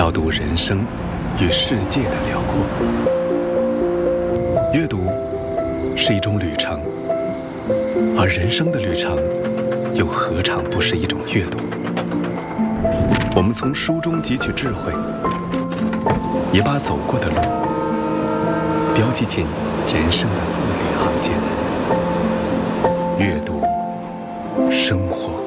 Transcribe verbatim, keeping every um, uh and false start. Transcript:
导读人生与世界的辽阔。阅读是一种旅程，而人生的旅程又何尝不是一种阅读？我们从书中汲取智慧，也把走过的路标记进人生的字里行间。阅读，生活。